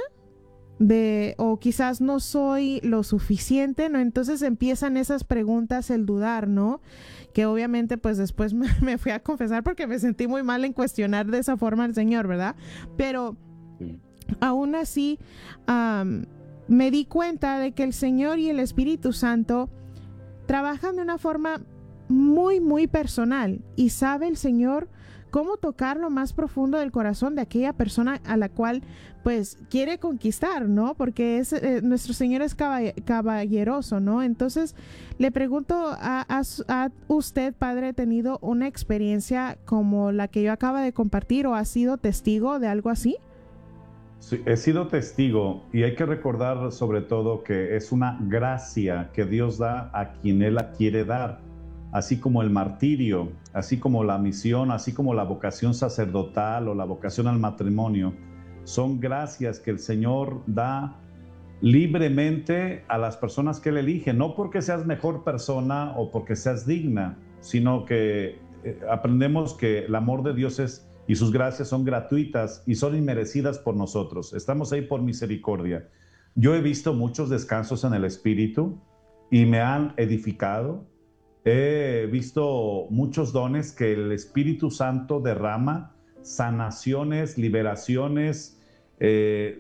A: o quizás no soy lo suficiente, ¿no? Entonces empiezan esas preguntas, el dudar, ¿no? Que obviamente pues después me fui a confesar porque me sentí muy mal en cuestionar de esa forma al Señor, ¿verdad? Pero aún así me di cuenta de que el Señor y el Espíritu Santo trabajan de una forma muy, muy personal y sabe el Señor cómo tocar lo más profundo del corazón de aquella persona a la cual pues quiere conquistar, ¿no? Porque nuestro Señor es caballeroso, ¿no? Entonces le pregunto a usted, padre, ¿ha tenido una experiencia como la que yo acabo de compartir o ha sido testigo de algo así?
C: Sí, he sido testigo y hay que recordar sobre todo que es una gracia que Dios da a quien Él la quiere dar. Así como el martirio, así como la misión, así como la vocación sacerdotal o la vocación al matrimonio, son gracias que el Señor da libremente a las personas que Él elige, no porque seas mejor persona o porque seas digna, sino que aprendemos que el amor de Dios y sus gracias son gratuitas y son inmerecidas por nosotros. Estamos ahí por misericordia. Yo he visto muchos descansos en el Espíritu y me han edificado. He visto muchos dones que el Espíritu Santo derrama, sanaciones, liberaciones. He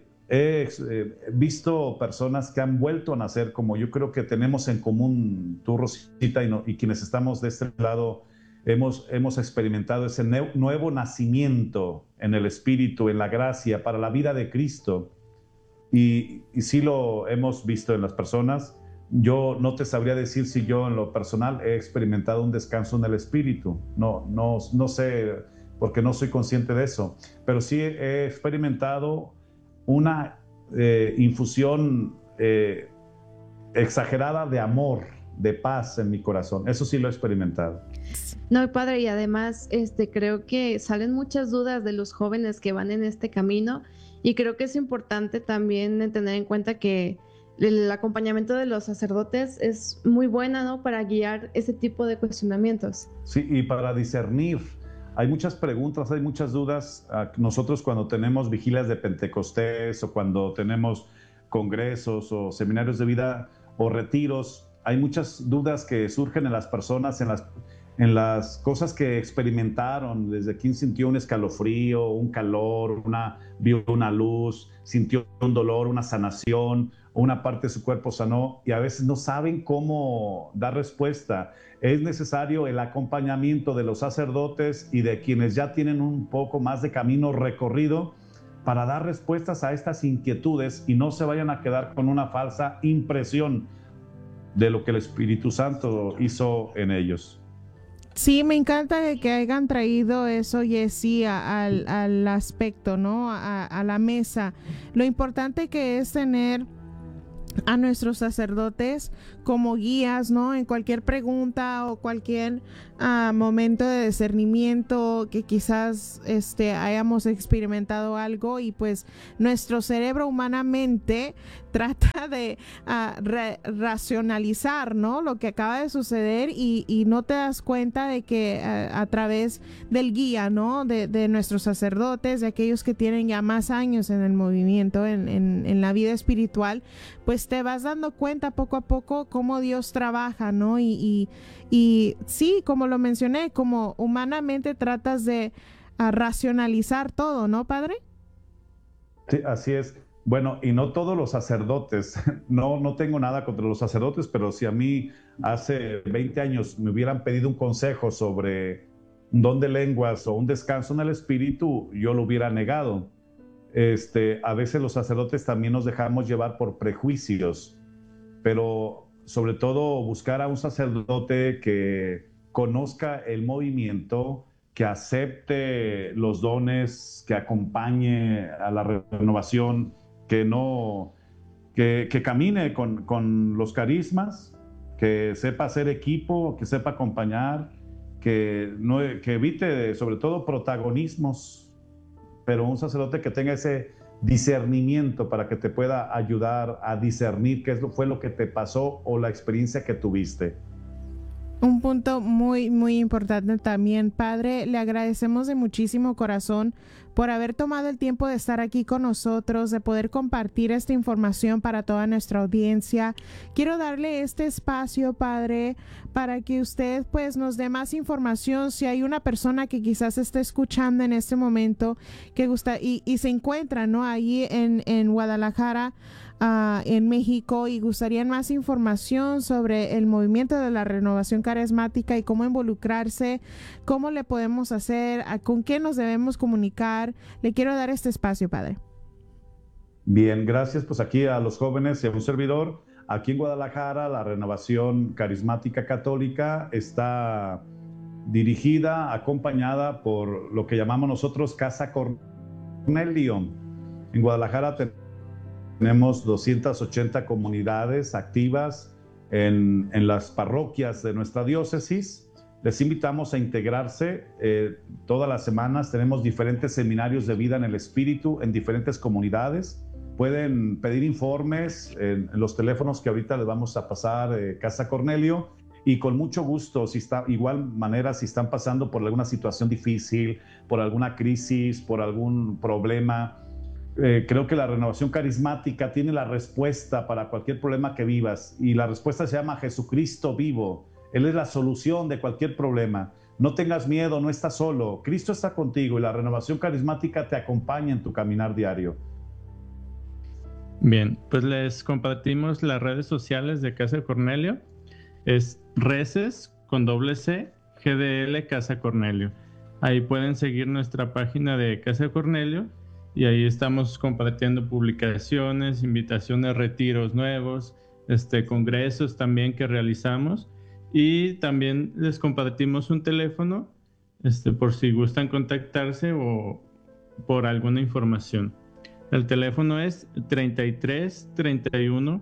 C: visto personas que han vuelto a nacer, como yo creo que tenemos en común tú, Rosita, y quienes estamos de este lado, hemos experimentado ese nuevo nacimiento en el Espíritu, en la gracia, para la vida de Cristo. Y sí lo hemos visto en las personas. Yo no te sabría decir si yo en lo personal he experimentado un descanso en el Espíritu. No sé, porque no soy consciente de eso. Pero sí he experimentado una infusión exagerada de amor, de paz en mi corazón. Eso sí lo he experimentado.
E: No, padre, y además creo que salen muchas dudas de los jóvenes que van en este camino y creo que es importante también tener en cuenta que el acompañamiento de los sacerdotes es muy buena, ¿no? Para guiar ese tipo de cuestionamientos.
C: Sí, y para discernir. Hay muchas preguntas, hay muchas dudas. Nosotros cuando tenemos vigilias de Pentecostés o cuando tenemos congresos o seminarios de vida o retiros, hay muchas dudas que surgen en las personas, en las cosas que experimentaron, desde quién sintió un escalofrío, un calor, vio una luz, sintió un dolor, una sanación, una parte de su cuerpo sanó y a veces no saben cómo dar respuesta. Es necesario el acompañamiento de los sacerdotes y de quienes ya tienen un poco más de camino recorrido para dar respuestas a estas inquietudes y no se vayan a quedar con una falsa impresión de lo que el Espíritu Santo hizo en ellos.
A: Sí, me encanta que hayan traído eso, Jessy, al aspecto, ¿no? A la mesa. Lo importante que es tener a nuestros sacerdotes como guías, ¿no? En cualquier pregunta o cualquier momento de discernimiento que quizás hayamos experimentado algo y pues nuestro cerebro humanamente trata de racionalizar, ¿no? Lo que acaba de suceder y no te das cuenta de que a través del guía, ¿no? De nuestros sacerdotes, de aquellos que tienen ya más años en el movimiento, en la vida espiritual, pues te vas dando cuenta poco a poco cómo Dios trabaja, ¿no? Y sí, como lo mencioné, como humanamente tratas de racionalizar todo, ¿no, padre?
C: Sí, así es. Bueno, y no todos los sacerdotes, no tengo nada contra los sacerdotes, pero si a mí hace 20 años me hubieran pedido un consejo sobre un don de lenguas o un descanso en el espíritu, yo lo hubiera negado. A veces los sacerdotes también nos dejamos llevar por prejuicios, pero sobre todo buscar a un sacerdote que conozca el movimiento, que acepte los dones, que acompañe a la renovación, que camine con los carismas, que sepa hacer equipo, que sepa acompañar, que evite sobre todo protagonismos, pero un sacerdote que tenga ese discernimiento para que te pueda ayudar a discernir qué fue lo que te pasó o la experiencia que tuviste.
A: Un punto muy, muy importante también, padre. Le agradecemos de muchísimo corazón por haber tomado el tiempo de estar aquí con nosotros, de poder compartir esta información para toda nuestra audiencia. Quiero darle este espacio, Padre, para que usted pues nos dé más información. Si hay una persona que quizás esté escuchando en este momento que gusta y se encuentra, ¿no?, ahí en Guadalajara, en México, y gustarían más información sobre el movimiento de la renovación carismática y cómo involucrarse, cómo le podemos hacer, con qué nos debemos comunicar, le quiero dar este espacio, Padre.
C: Bien, gracias. Pues aquí a los jóvenes y a un servidor, aquí en Guadalajara, la Renovación Carismática Católica está dirigida, acompañada por lo que llamamos nosotros Casa Cornelio. En Guadalajara tenemos 280 comunidades activas en las parroquias de nuestra diócesis. Les invitamos a integrarse. Todas las semanas tenemos diferentes seminarios de vida en el Espíritu en diferentes comunidades. Pueden pedir informes en los teléfonos que ahorita les vamos a pasar, Casa Cornelio, y con mucho gusto, si están pasando por alguna situación difícil, por alguna crisis, por algún problema, creo que la renovación carismática tiene la respuesta para cualquier problema que vivas, y la respuesta se llama Jesucristo vivo. Él es la solución de cualquier problema. No tengas miedo, no estás solo. Cristo está contigo y la renovación carismática te acompaña en tu caminar diario.
B: Bien, pues les compartimos las redes sociales de Casa Cornelio. Es Reces con C, GDL Casa Cornelio. Ahí pueden seguir nuestra página de Casa Cornelio y ahí estamos compartiendo publicaciones, invitaciones, retiros nuevos, congresos también que realizamos, y también les compartimos un teléfono por si gustan contactarse o por alguna información. El teléfono es 33 31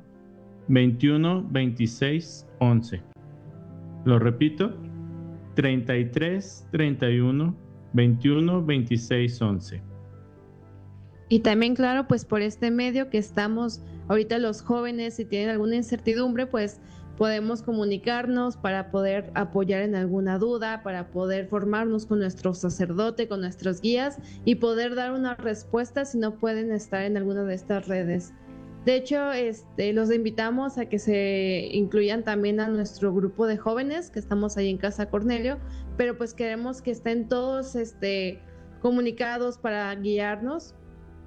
B: 21 26 11. Lo repito, 33 31 21 26 11.
E: Y también, claro, pues por este medio que estamos ahorita los jóvenes, si tienen alguna incertidumbre, pues podemos comunicarnos para poder apoyar en alguna duda, para poder formarnos con nuestro sacerdote, con nuestros guías y poder dar una respuesta si no pueden estar en alguna de estas redes. De hecho, los invitamos a que se incluyan también a nuestro grupo de jóvenes que estamos ahí en Casa Cornelio, pero pues queremos que estén todos comunicados para guiarnos.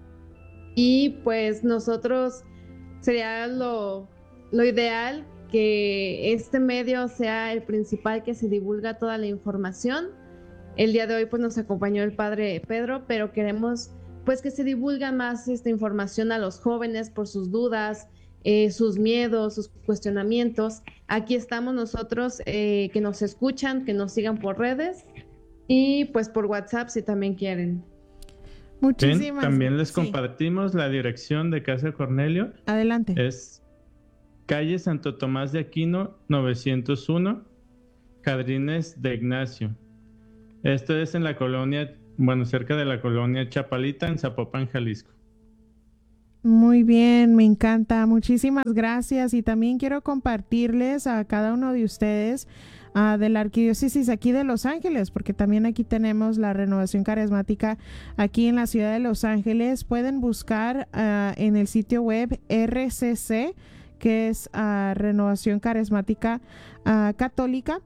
E: Y pues nosotros sería lo ideal que este medio sea el principal que se divulga toda la información. El día de hoy pues nos acompañó el Padre Pedro, pero queremos pues que se divulga más esta información a los jóvenes por sus dudas, sus miedos, sus cuestionamientos. Aquí estamos nosotros, que nos escuchan, que nos sigan por redes y pues por WhatsApp si también quieren.
A: Muchísimas.
B: También les compartimos la dirección de Casa Cornelio.
A: Adelante.
B: Es calle Santo Tomás de Aquino 901, Jardines de Ignacio. Esto es en la colonia, cerca de la colonia Chapalita, en Zapopan, Jalisco.
A: Muy bien, me encanta. Muchísimas gracias. Y también quiero compartirles a cada uno de ustedes de la Arquidiócesis aquí de Los Ángeles, porque también aquí tenemos la renovación carismática aquí en la ciudad de Los Ángeles. Pueden buscar en el sitio web RCC, que es Renovación Carismática Católica,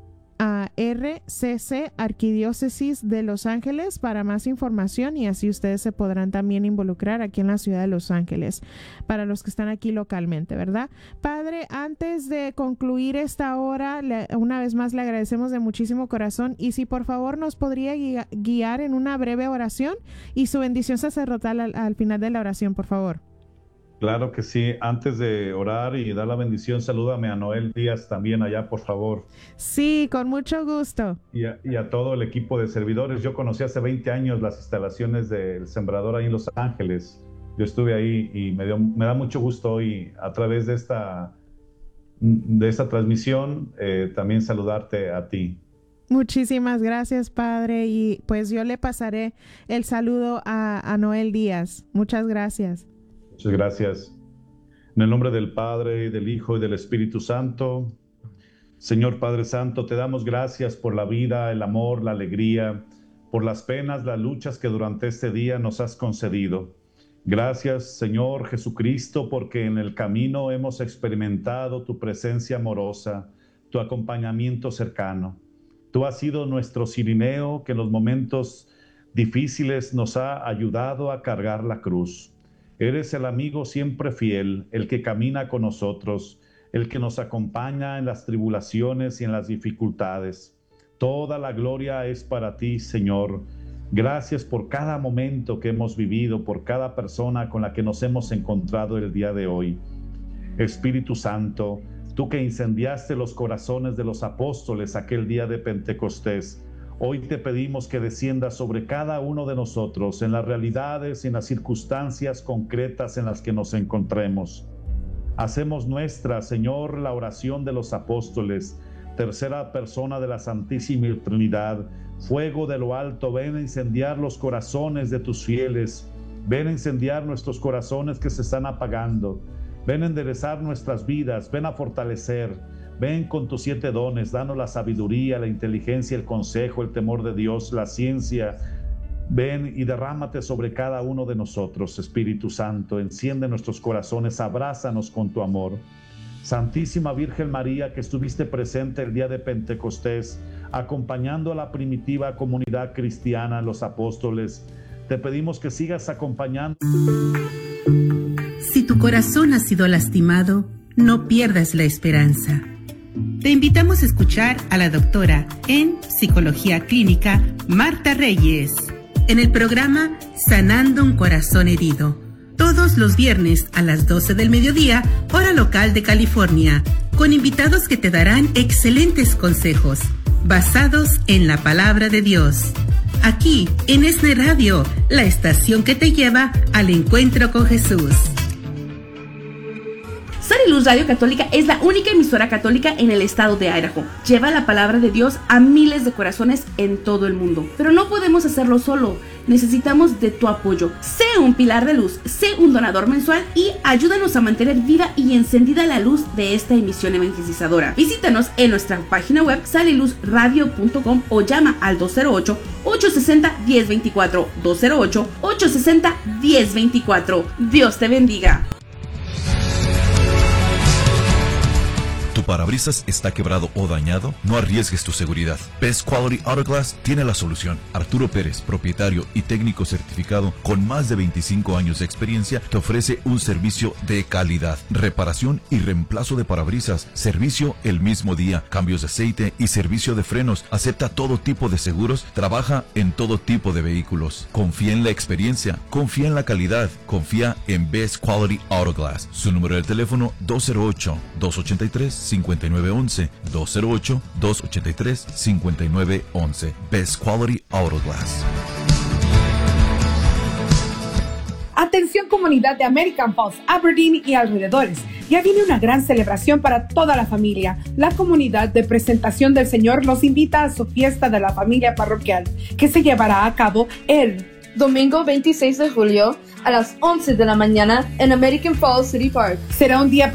A: RCC, Arquidiócesis de Los Ángeles, para más información, y así ustedes se podrán también involucrar aquí en la ciudad de Los Ángeles, para los que están aquí localmente, ¿verdad? Padre, antes de concluir esta hora, una vez más le agradecemos de muchísimo corazón, y si por favor nos podría guiar en una breve oración y su bendición sacerdotal al final de la oración, por favor.
C: Claro que sí. Antes de orar y dar la bendición, salúdame a Noel Díaz también allá, por favor.
A: Sí, con mucho gusto.
C: Y a todo el equipo de servidores. Yo conocí hace 20 años las instalaciones del Sembrador ahí en Los Ángeles. Yo estuve ahí y me da mucho gusto hoy, a través de esta transmisión, también saludarte a ti.
A: Muchísimas gracias, Padre. Y pues yo le pasaré el saludo a Noel Díaz. Muchas gracias.
C: Muchas gracias. En el nombre del Padre, y del Hijo, y del Espíritu Santo. Señor Padre Santo, te damos gracias por la vida, el amor, la alegría, por las penas, las luchas que durante este día nos has concedido. Gracias, Señor Jesucristo, porque en el camino hemos experimentado tu presencia amorosa, tu acompañamiento cercano. Tú has sido nuestro cirineo que en los momentos difíciles nos ha ayudado a cargar la cruz. Eres el amigo siempre fiel, el que camina con nosotros, el que nos acompaña en las tribulaciones y en las dificultades. Toda la gloria es para ti, Señor. Gracias por cada momento que hemos vivido, por cada persona con la que nos hemos encontrado el día de hoy. Espíritu Santo, tú que incendiaste los corazones de los apóstoles aquel día de Pentecostés, hoy te pedimos que desciendas sobre cada uno de nosotros en las realidades y en las circunstancias concretas en las que nos encontremos. Hacemos nuestra, Señor, la oración de los apóstoles, tercera persona de la Santísima Trinidad. Fuego de lo alto, ven a incendiar los corazones de tus fieles. Ven a incendiar nuestros corazones que se están apagando. Ven a enderezar nuestras vidas, ven a fortalecer. Ven con tus 7 dones, danos la sabiduría, la inteligencia, el consejo, el temor de Dios, la ciencia. Ven y derrámate sobre cada uno de nosotros, Espíritu Santo. Enciende nuestros corazones, abrázanos con tu amor. Santísima Virgen María, que estuviste presente el día de Pentecostés, acompañando a la primitiva comunidad cristiana, los apóstoles, te pedimos que sigas acompañando.
N: Si tu corazón ha sido lastimado, no pierdas la esperanza. Te invitamos a escuchar a la doctora en Psicología Clínica, Marta Reyes, en el programa Sanando un Corazón Herido, todos los viernes a las 12 del mediodía, hora local de California, con invitados que te darán excelentes consejos, basados en la palabra de Dios. Aquí, en ESNE Radio, la estación que te lleva al encuentro con Jesús.
O: Sal y Luz Radio Católica es la única emisora católica en el estado de Idaho. Lleva la palabra de Dios a miles de corazones en todo el mundo. Pero no podemos hacerlo solo. Necesitamos de tu apoyo. Sé un pilar de luz, sé un donador mensual y ayúdanos a mantener viva y encendida la luz de esta emisión evangelizadora. Visítanos en nuestra página web salyluzradio.com o llama al 208-860-1024. 208-860-1024. Dios te bendiga.
P: ¿Tu parabrisas está quebrado o dañado? No arriesgues tu seguridad. Best Quality Auto Glass tiene la solución. Arturo Pérez, propietario y técnico certificado con más de 25 años de experiencia, te ofrece un servicio de calidad, reparación y reemplazo de parabrisas, servicio el mismo día, cambios de aceite y servicio de frenos. Acepta todo tipo de seguros, trabaja en todo tipo de vehículos. Confía en la experiencia, confía en la calidad, confía en Best Quality Auto Glass. Su número de teléfono 208-283-5911, 208-283-5911. Best Quality Auto Glass.
Q: Atención comunidad de American Falls, Aberdeen y alrededores. Ya viene una gran celebración para toda la familia. La comunidad de Presentación del Señor los invita a su fiesta de la familia parroquial, que se llevará a cabo el
R: domingo 26 de julio a las 11 de la mañana en American Falls City Park.
Q: Será un día